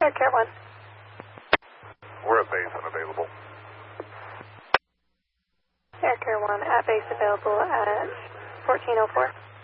Air Care 1. We're at base unavailable. Air Care 1 at base available at 1404.